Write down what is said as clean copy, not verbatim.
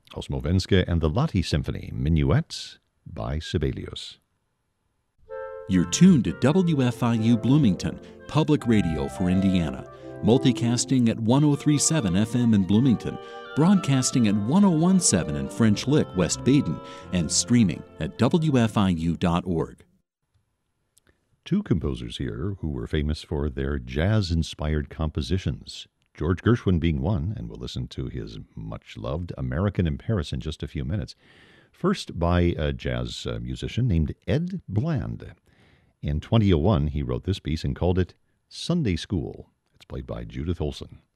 Osmovenska and the Lati Symphony, Minuets by Sibelius. You're tuned to WFIU Bloomington, public radio for Indiana, multicasting at 1037 FM in Bloomington, broadcasting at 1017 in French Lick, West Baden, and streaming at WFIU.org. Two composers here who were famous for their jazz-inspired compositions. George Gershwin being one, and we'll listen to his much-loved American in Paris in just a few minutes. First by a jazz musician named Ed Bland. In 2001, he wrote this piece and called it Sunday School. It's played by Judith Olson.